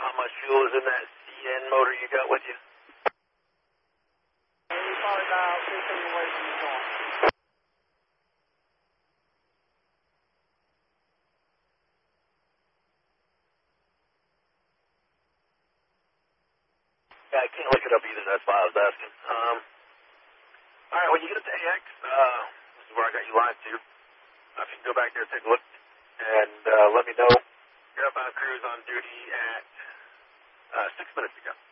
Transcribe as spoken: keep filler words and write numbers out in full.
how much fuel is in that C N motor you got with you? He's probably about fifteen away from the door. Yeah, I can't look it up either. That's why I was asking. Um, all right, when you get up to A X, uh, this is where I got you live to. Uh, if you can go back there and take a look, and uh, let me know. Your outbound crew is on duty at uh, six minutes ago.